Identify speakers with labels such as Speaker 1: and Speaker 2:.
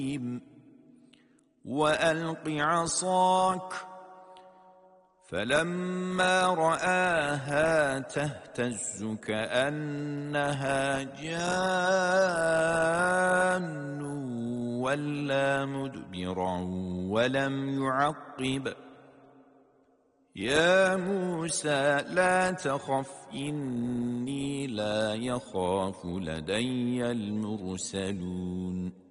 Speaker 1: وألق عصاك فلما رآها تهتز كأنها جان ولا مدبرا ولم يعقب يا موسى لا تخف إني لا يخاف لدي المرسلون